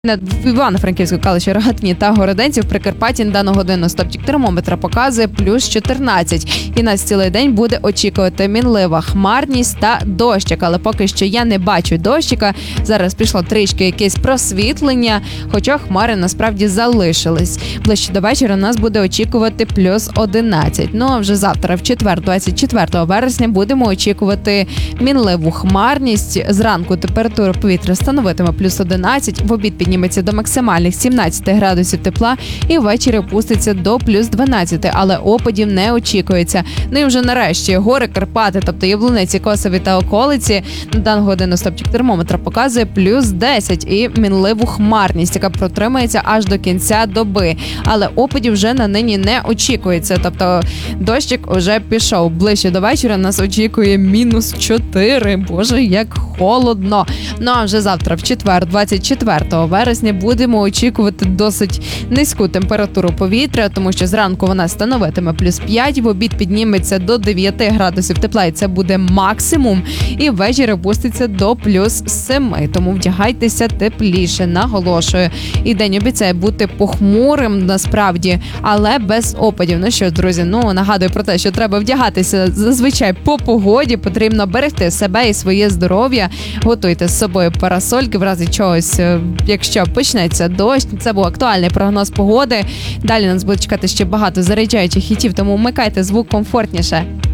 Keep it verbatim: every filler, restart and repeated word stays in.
В Івано-Франківську, Калуші, Рогатині та Городенці в Прикарпатті на дану годину стопчик термометра показує плюс чотирнадцять. І нас цілий день буде очікувати мінлива хмарність та дощик. Але поки що я не бачу дощика. Зараз пішло трішки якесь просвітлення, хоча хмари насправді залишились. Ближче до вечора нас буде очікувати плюс одинадцять. Ну а вже завтра, в четвер, двадцять четвертого вересня, будемо очікувати мінливу хмарність. Зранку температура повітря становитиме плюс одинадцять, в обід підніметься до максимальних сімнадцяти градусів тепла і ввечері опуститься до плюс дванадцяти, але опадів не очікується. Ну і вже нарешті гори Карпати, тобто Яблунеці, Косові та околиці, на дану годину стопчик термометра показує плюс десять і мінливу хмарність, яка протримається аж до кінця доби. Але опадів вже на нині не очікується, тобто дощик вже пішов. Ближче до вечора нас очікує мінус чотири. Боже, як холодно. Ну а вже завтра, в четвер, двадцять четвертого вересня, будемо очікувати досить низьку температуру повітря, тому що зранку вона становитиме плюс п'ять, в обід підніметься до дев'яти градусів тепла, і це буде максимум, і ввечері опуститься до плюс семи, тому вдягайтеся тепліше, наголошую. І день обіцяє бути похмурим насправді, але без опадів. Ну що, друзі, ну нагадую про те, що треба вдягатися зазвичай по погоді, потрібно берегти себе і своє здоров'я, готуйте з собою парасольки в разі чогось, якщо почнеться дощ. Це був актуальний прогноз погоди. Далі нас буде чекати ще багато заряджаючих хітів, тому вмикайте звук комфортніше.